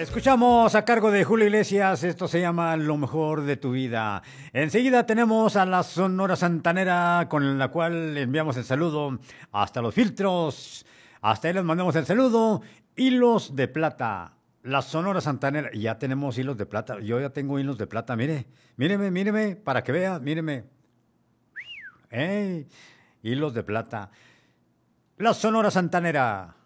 Escuchamos a cargo de Julio Iglesias, esto se llama Lo mejor de tu vida. Enseguida tenemos a la Sonora Santanera con la cual enviamos el saludo hasta los filtros. Hasta ahí les mandamos el saludo. Hilos de plata. La Sonora Santanera. Ya tenemos hilos de plata. Yo ya tengo hilos de plata. Mire, míreme, para que vea, míreme. ¡Ey! Hilos de plata. La Sonora Santanera.